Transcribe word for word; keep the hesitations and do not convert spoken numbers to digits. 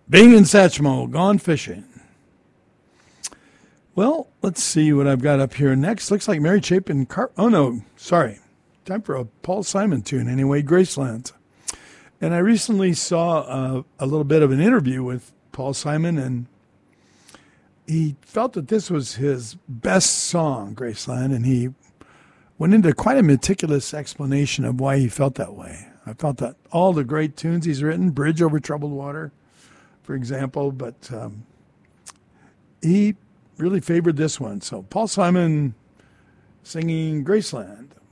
Bing and Satchmo, gone fishing. Well, let's see what I've got up here next. Looks like Mary Chapin. Car- oh, no, sorry. Time for a Paul Simon tune anyway, Graceland. And I recently saw uh, a little bit of an interview with Paul Simon, and he felt that this was his best song, Graceland, and he went into quite a meticulous explanation of why he felt that way. I felt that all the great tunes he's written, Bridge Over Troubled Water, for example, but um, he really favored this one. So Paul Simon singing Graceland.